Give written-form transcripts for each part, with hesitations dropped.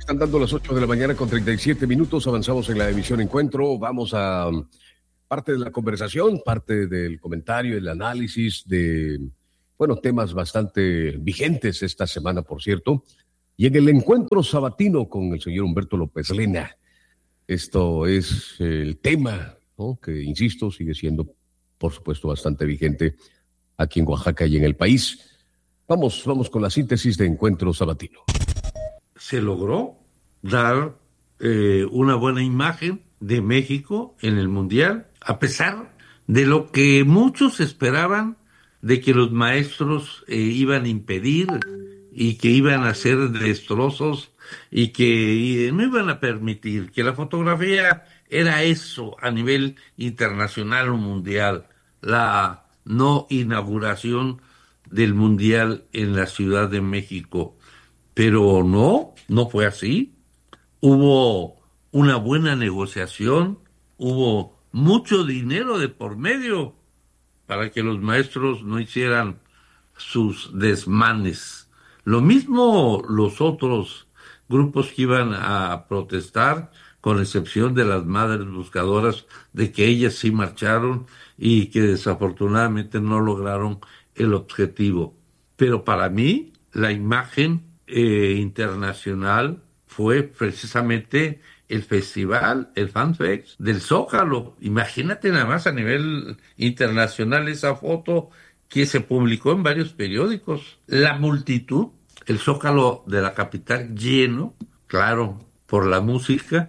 Están dando las 8 de la mañana con 37 minutos. Avanzamos en la emisión Encuentro. Vamos a parte de la conversación, parte del comentario, el análisis de, bueno, temas bastante vigentes esta semana, por cierto. Y en el Encuentro sabatino con el señor Humberto López Lena. Esto es el tema, ¿no?, que, insisto, sigue siendo, por supuesto, bastante vigente aquí en Oaxaca y en el país. Vamos con la síntesis de Encuentro sabatino. Se logró dar una buena imagen de México en el Mundial, a pesar de lo que muchos esperaban, de que los maestros iban a impedir y que iban a hacer destrozos y que no iban a permitir, que la fotografía era eso a nivel internacional o mundial, la no inauguración del Mundial en la Ciudad de México. Pero no fue así. Hubo una buena negociación, hubo mucho dinero de por medio para que los maestros no hicieran sus desmanes. Lo mismo los otros grupos que iban a protestar, con excepción de las madres buscadoras, de que ellas sí marcharon y que desafortunadamente no lograron el objetivo. Pero para mí, la imagen internacional fue precisamente el festival, el FanFest del Zócalo. Imagínate nada más a nivel internacional esa foto que se publicó en varios periódicos. La multitud, el Zócalo de la capital lleno, claro, por la música,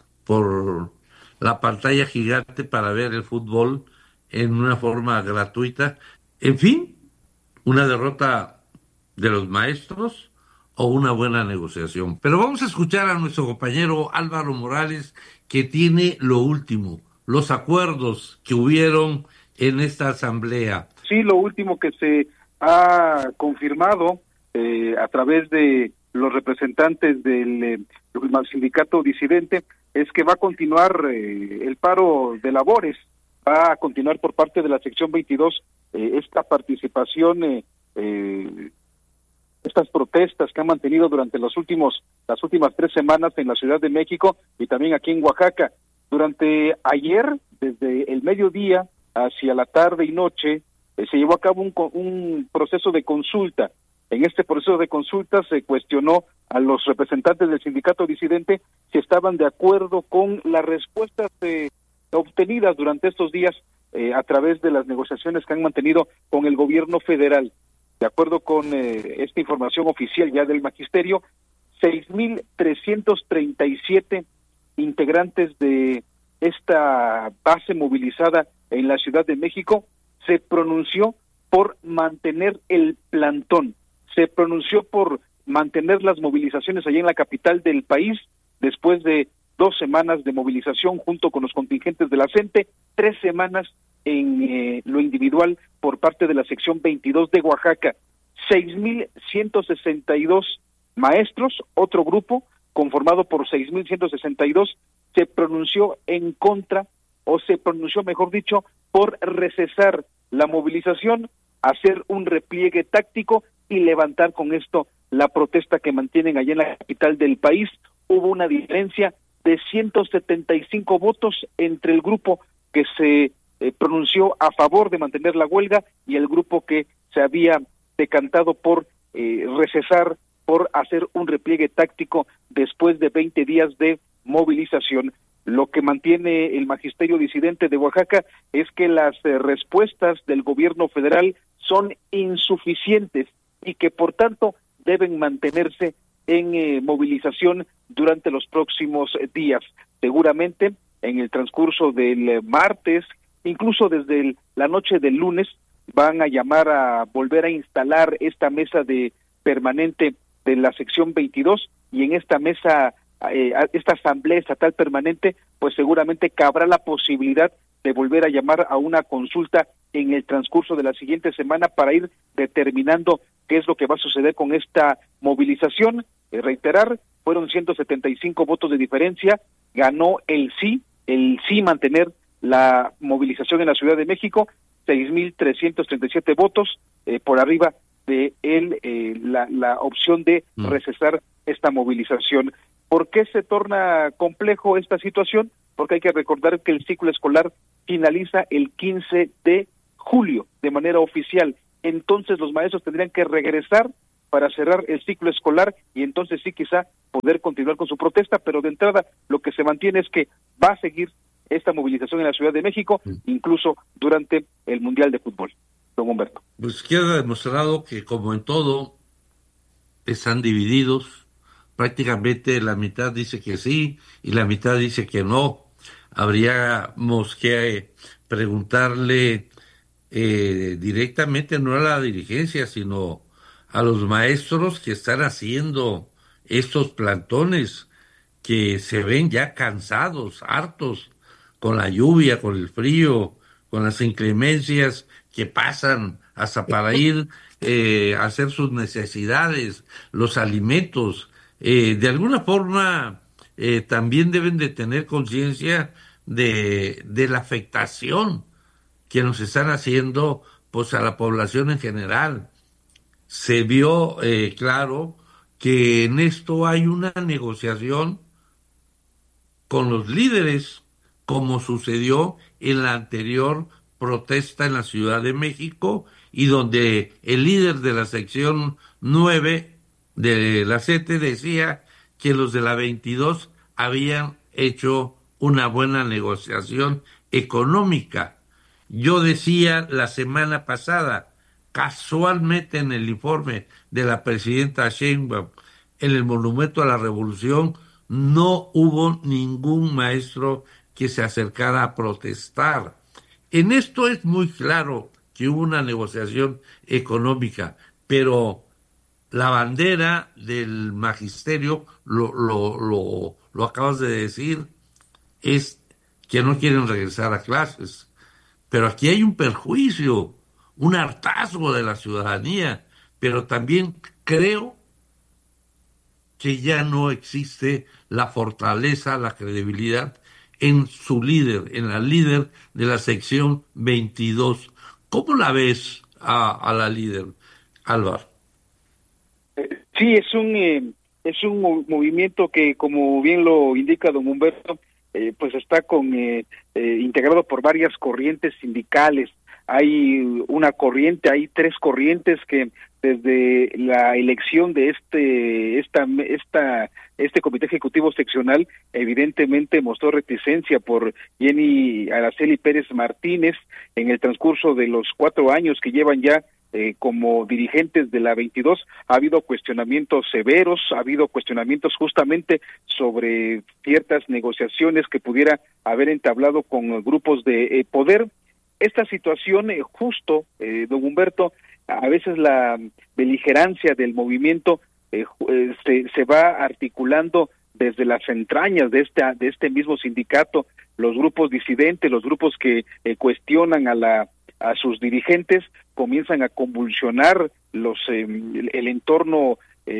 por la pantalla gigante para ver el fútbol en una forma gratuita. En fin, una derrota de los maestros o una buena negociación. Pero vamos a escuchar a nuestro compañero Álvaro Morales, que tiene lo último, los acuerdos que hubieron en esta asamblea. Sí, lo último que se ha confirmado a través de los representantes del sindicato disidente es que va a continuar el paro de labores, va a continuar por parte de la sección 22 esta participación, estas protestas que han mantenido durante las últimas 3 semanas en la Ciudad de México y también aquí en Oaxaca. Durante ayer, desde el mediodía hacia la tarde y noche, se llevó a cabo un proceso de consulta. En este proceso de consulta se cuestionó a los representantes del sindicato disidente si estaban de acuerdo con las respuestas obtenidas durante estos días a través de las negociaciones que han mantenido con el gobierno federal. De acuerdo con esta información oficial ya del magisterio, 6,337 integrantes de esta base movilizada en la Ciudad de México se pronunció por mantener el plantón, se pronunció por mantener las movilizaciones allá en la capital del país después de 2 semanas de movilización junto con los contingentes de la CENTE, 3 semanas en lo individual por parte de la sección 22 de Oaxaca. 6,162 maestros, otro grupo conformado por 6,162, se pronunció en contra, o se pronunció, mejor dicho, por recesar la movilización, hacer un repliegue táctico y levantar con esto la protesta que mantienen allá en la capital del país. Hubo una diferencia de 175 votos entre el grupo que se pronunció a favor de mantener la huelga y el grupo que se había decantado por recesar, por hacer un repliegue táctico después de 20 días de movilización. Lo que mantiene el magisterio disidente de Oaxaca es que las respuestas del gobierno federal son insuficientes y que por tanto deben mantenerse en movilización durante los próximos días. Seguramente en el transcurso del martes, incluso desde la noche del lunes, van a llamar a volver a instalar esta mesa de permanente de la sección 22, y en esta mesa, esta asamblea estatal permanente, pues seguramente cabrá la posibilidad de volver a llamar a una consulta en el transcurso de la siguiente semana para ir determinando qué es lo que va a suceder con esta movilización. Reiterar, fueron 175 votos de diferencia, ganó el sí mantener la movilización en la Ciudad de México, 6,337 votos, por arriba de la opción de recesar esta movilización. ¿Por qué se torna complejo esta situación? Porque hay que recordar que el ciclo escolar finaliza el 15 de julio de manera oficial. Entonces los maestros tendrían que regresar para cerrar el ciclo escolar y entonces sí quizá poder continuar con su protesta, pero de entrada lo que se mantiene es que va a seguir esta movilización en la Ciudad de México, incluso durante el Mundial de Fútbol. Don Humberto. Pues queda demostrado que, como en todo, están divididos. Prácticamente la mitad dice que sí y la mitad dice que no. Habríamos que preguntarle directamente, no a la dirigencia, sino a los maestros que están haciendo estos plantones, que se ven ya cansados, hartos, con la lluvia, con el frío, con las inclemencias que pasan hasta para ir a hacer sus necesidades, los alimentos. De alguna forma también deben de tener conciencia de la afectación que nos están haciendo pues a la población en general. Se vio claro que en esto hay una negociación con los líderes, como sucedió en la anterior protesta en la Ciudad de México, y donde el líder de la sección 9 de la CETE decía que los de la 22 habían hecho una buena negociación económica. Yo decía la semana pasada, casualmente en el informe de la presidenta Sheinbaum, en el Monumento a la Revolución, no hubo ningún maestro que se acercara a protestar. En esto es muy claro que hubo una negociación económica, pero la bandera del magisterio, lo acabas de decir, es que no quieren regresar a clases. Pero aquí hay un perjuicio, un hartazgo de la ciudadanía, pero también creo que ya no existe la fortaleza, la credibilidad en su líder, en la líder de la sección 22. ¿Cómo la ves a la líder, Álvaro? Sí, es un movimiento que, como bien lo indica don Humberto, pues está integrado por varias corrientes sindicales. Hay una corriente, hay tres corrientes que desde la elección de este comité ejecutivo seccional evidentemente mostró reticencia por Jenny Araceli Pérez Martínez en el transcurso de los 4 años que llevan ya como dirigentes de la 22. Ha habido cuestionamientos severos, ha habido cuestionamientos justamente sobre ciertas negociaciones que pudiera haber entablado con grupos de poder. Esta situación, don Humberto, a veces la beligerancia del movimiento se va articulando desde las entrañas de este mismo sindicato, los grupos disidentes, los grupos que cuestionan a sus dirigentes, comienzan a convulsionar el entorno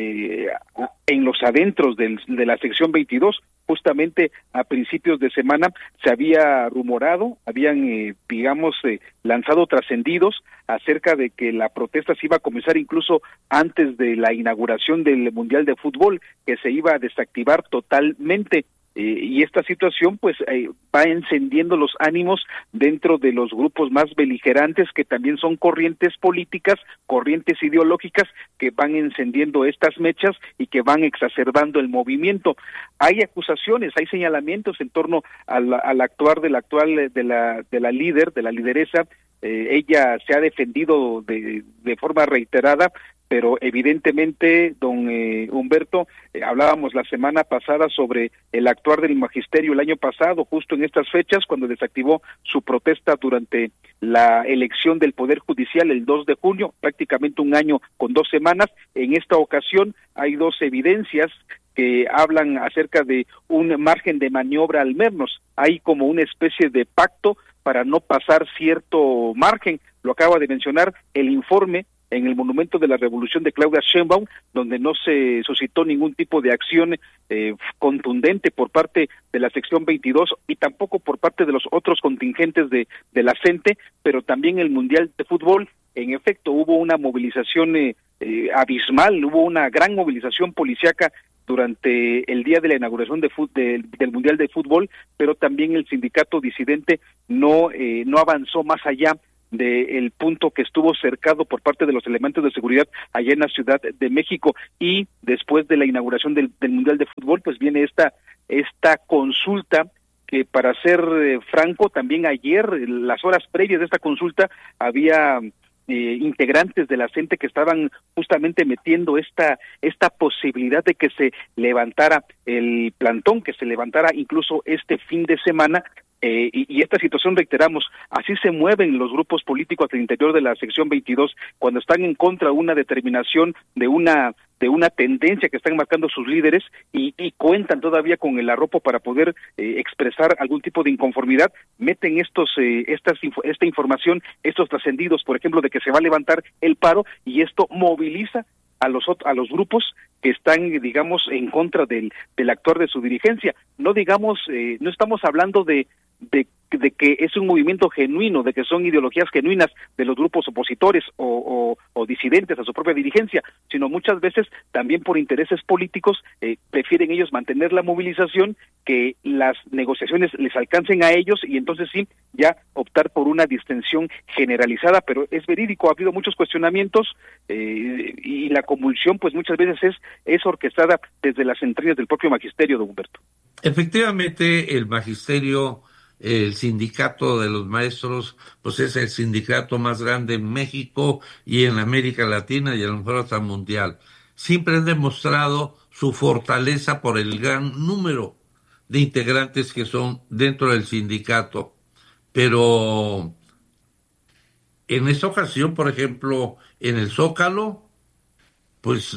en los adentros de la sección 22. Justamente a principios de semana se había rumorado, habían lanzado trascendidos acerca de que la protesta se iba a comenzar incluso antes de la inauguración del Mundial de Fútbol, que se iba a desactivar totalmente. Y esta situación pues va encendiendo los ánimos dentro de los grupos más beligerantes, que también son corrientes políticas, corrientes ideológicas, que van encendiendo estas mechas y que van exacerbando el movimiento. Hay acusaciones, hay señalamientos en torno al actuar de la lideresa. Ella se ha defendido de forma reiterada, pero evidentemente, don Humberto, hablábamos la semana pasada sobre el actuar del magisterio el año pasado, justo en estas fechas, cuando desactivó su protesta durante la elección del Poder Judicial el 2 de junio, prácticamente un año con 2 semanas. En esta ocasión hay 2 evidencias que hablan acerca de un margen de maniobra al menos. Hay como una especie de pacto para no pasar cierto margen. Lo acaba de mencionar el informe en el Monumento de la Revolución de Claudia Sheinbaum, donde no se suscitó ningún tipo de acción contundente por parte de la sección 22 y tampoco por parte de los otros contingentes de la CENTE, pero también el Mundial de Fútbol en efecto hubo una movilización abismal, hubo una gran movilización policíaca durante el día de la inauguración del Mundial de Fútbol, pero también el sindicato disidente no avanzó más allá del punto que estuvo cercado por parte de los elementos de seguridad allá en la Ciudad de México. Y después de la inauguración del Mundial de Fútbol, pues viene esta consulta que, para ser franco, también ayer, en las horas previas de esta consulta, había integrantes de la CENTE que estaban justamente metiendo esta posibilidad de que se levantara el plantón, que se levantara incluso este fin de semana. Y esta situación, reiteramos, así se mueven los grupos políticos al interior de la sección 22 cuando están en contra de una determinación de una tendencia que están marcando sus líderes, y cuentan todavía con el arropo para poder expresar algún tipo de inconformidad. Meten esta información, estos trascendidos, por ejemplo, de que se va a levantar el paro, y esto moviliza a los grupos que están, digamos, en contra del actuar de su dirigencia. No estamos hablando de que es un movimiento genuino, de que son ideologías genuinas de los grupos opositores o disidentes a su propia dirigencia, sino muchas veces también por intereses políticos prefieren ellos mantener la movilización, que las negociaciones les alcancen a ellos, y entonces sí, ya optar por una distensión generalizada. Pero es verídico, ha habido muchos cuestionamientos y la convulsión pues muchas veces es orquestada desde las entrañas del propio magisterio, don Humberto. Efectivamente, el magisterio, el sindicato de los maestros, pues es el sindicato más grande en México y en América Latina, y a lo mejor hasta mundial. Siempre han demostrado su fortaleza por el gran número de integrantes que son dentro del sindicato. Pero en esta ocasión, por ejemplo, en el Zócalo, pues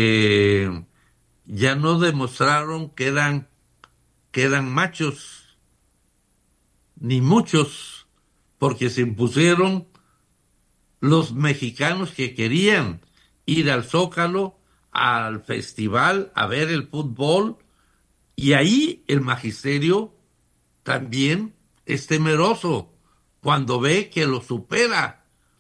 ya no demostraron que eran machos, ni muchos, porque se impusieron los mexicanos que querían ir al Zócalo, al festival, a ver el fútbol, y ahí el magisterio también es temeroso cuando ve que lo superan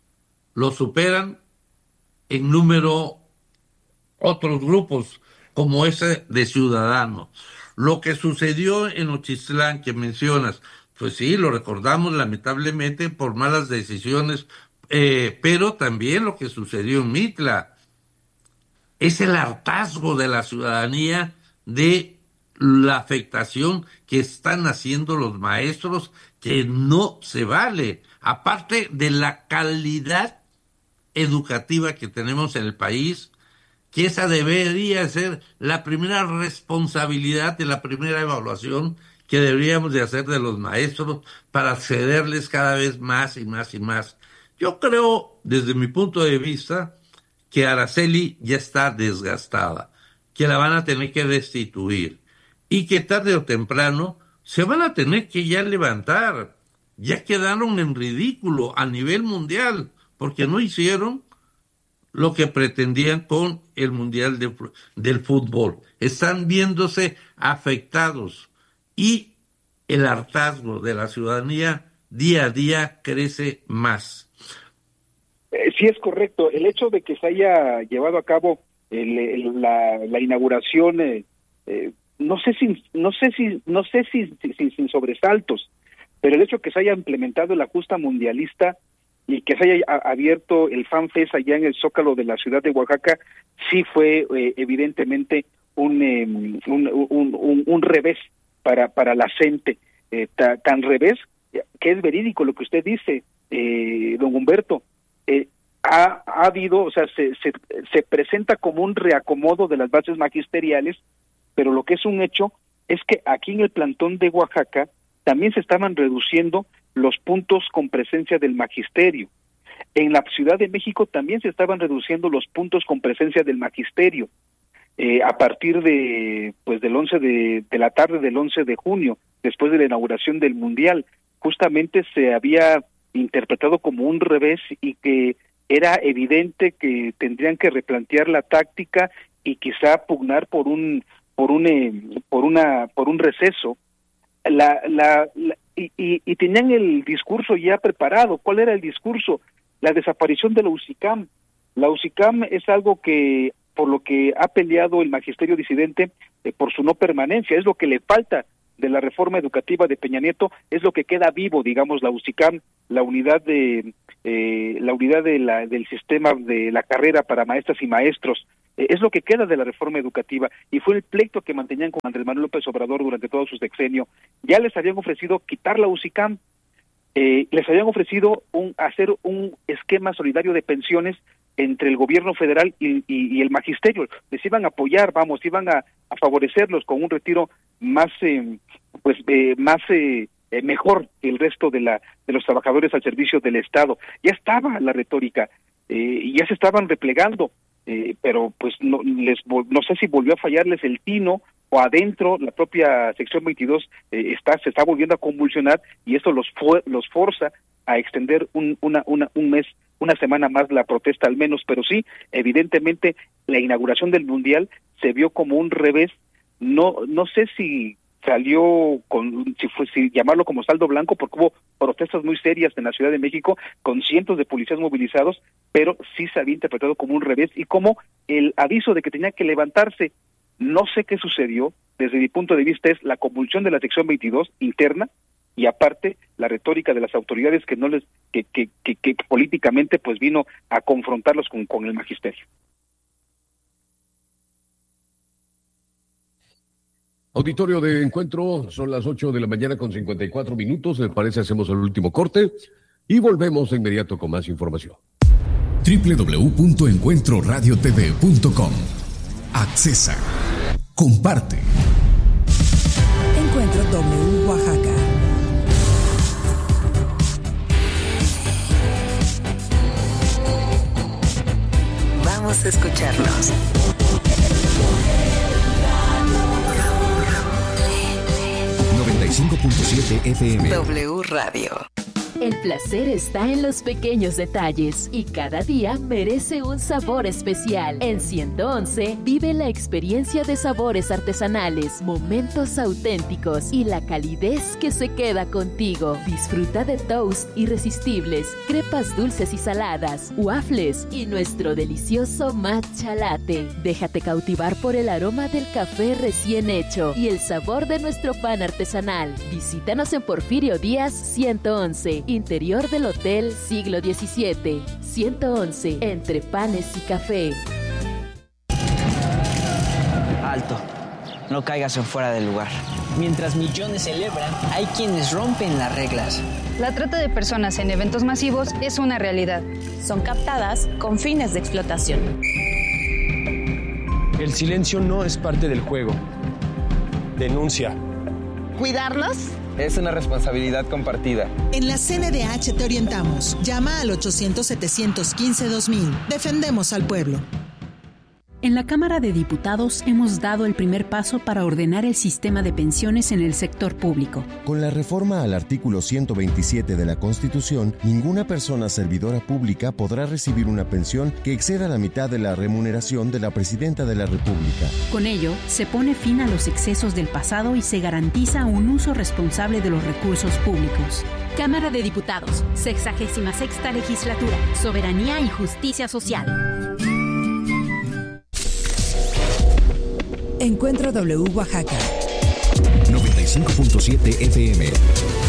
en número otros grupos, como ese de Ciudadanos. Lo que sucedió en Nochistlán, que mencionas, pues sí, lo recordamos lamentablemente por malas decisiones, pero también lo que sucedió en Mitla es el hartazgo de la ciudadanía de la afectación que están haciendo los maestros, que no se vale, aparte de la calidad educativa que tenemos en el país, que esa debería ser la primera responsabilidad de la primera evaluación que deberíamos de hacer de los maestros para cederles cada vez más y más y más. Yo creo, desde mi punto de vista, que Araceli ya está desgastada, que la van a tener que destituir y que tarde o temprano se van a tener que ya levantar. Ya quedaron en ridículo a nivel mundial porque no hicieron lo que pretendían con el Mundial del Fútbol. Están viéndose afectados y el hartazgo de la ciudadanía día a día crece más. Sí, es correcto. El hecho de que se haya llevado a cabo la inauguración, no sé si sin sobresaltos, pero el hecho de que se haya implementado la justa mundialista y que se haya abierto el Fan Fest allá en el Zócalo de la ciudad de Oaxaca, sí fue evidentemente un revés para la gente, tan revés que es verídico lo que usted dice, don Humberto. Ha habido, o sea, se presenta como un reacomodo de las bases magisteriales, pero lo que es un hecho es que aquí en el plantón de Oaxaca también se estaban reduciendo los puntos con presencia del magisterio. En la Ciudad de México también se estaban reduciendo los puntos con presencia del magisterio. A partir del 11 de la tarde del 11 de junio, después de la inauguración del Mundial, justamente se había interpretado como un revés y que era evidente que tendrían que replantear la táctica y quizá pugnar por un receso. Y tenían el discurso ya preparado. ¿Cuál era el discurso? la desaparición de la UCICAM. La UCICAM es algo que, por lo que ha peleado el magisterio disidente, por su no permanencia, es lo que le falta de la reforma educativa de Peña Nieto, es lo que queda vivo, digamos, la UCICAM, la unidad del sistema de la carrera para maestras y maestros, es lo que queda de la reforma educativa, y fue el pleito que mantenían con Andrés Manuel López Obrador durante todo su sexenio. Ya les habían ofrecido quitar la UCICAM, les habían ofrecido hacer un esquema solidario de pensiones entre el gobierno federal y el magisterio. Les iban a apoyar, iban a favorecerlos con un retiro más mejor que el resto de los trabajadores al servicio del Estado. Ya estaba la retórica, y ya se estaban replegando, pero pues no sé si volvió a fallarles el tino, o adentro la propia sección 22 se está volviendo a convulsionar, y esto los forza a extender un mes, una semana más la protesta al menos. Pero sí, evidentemente la inauguración del Mundial se vio como un revés. No sé si salió si llamarlo como saldo blanco, porque hubo protestas muy serias en la Ciudad de México con cientos de policías movilizados, pero sí se había interpretado como un revés y como el aviso de que tenía que levantarse. No sé qué sucedió. Desde mi punto de vista es la convulsión de la sección 22 interna, y aparte la retórica de las autoridades que políticamente pues vino a confrontarlos con el magisterio. Auditorio de Encuentro, son las 8 de la mañana con 54 minutos. ¿Les parece? Hacemos el último corte y volvemos de inmediato con más información. www.encuentroradiotv.com. Accesa. Comparte. Encuentro W Oaxaca. Vamos a escucharnos. 95.7 FM. W Radio. El placer está en los pequeños detalles y cada día merece un sabor especial. En 111 vive la experiencia de sabores artesanales, momentos auténticos y la calidez que se queda contigo. Disfruta de toast irresistibles, crepas dulces y saladas, waffles y nuestro delicioso matcha latte. Déjate cautivar por el aroma del café recién hecho y el sabor de nuestro pan artesanal. Visítanos en Porfirio Díaz 111. Interior del Hotel Siglo XVII, 111, entre panes y café. Alto, no caigas en fuera del lugar. Mientras millones celebran, hay quienes rompen las reglas. La trata de personas en eventos masivos es una realidad. Son captadas con fines de explotación. El silencio no es parte del juego. Denuncia. ¿Cuidarlos? Es una responsabilidad compartida. En la CNDH te orientamos. Llama al 800-715-2000. Defendemos al pueblo. En la Cámara de Diputados hemos dado el primer paso para ordenar el sistema de pensiones en el sector público. Con la reforma al artículo 127 de la Constitución, ninguna persona servidora pública podrá recibir una pensión que exceda la mitad de la remuneración de la Presidenta de la República. Con ello, se pone fin a los excesos del pasado y se garantiza un uso responsable de los recursos públicos. Cámara de Diputados, 66ª Legislatura, Soberanía y Justicia Social. Encuentro W Oaxaca. 95.7 FM.